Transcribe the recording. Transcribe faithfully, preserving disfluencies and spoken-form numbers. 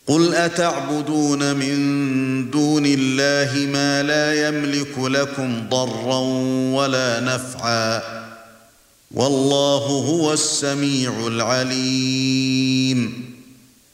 قُلْ أَتَعْبُدُونَ مِن دُونِ اللَّهِ مَا لَا يَمْلِكُ لَكُمْ ضَرًّا وَلَا نَفْعًا وَاللَّهُ هُوَ السَّمِيعُ الْعَلِيمُ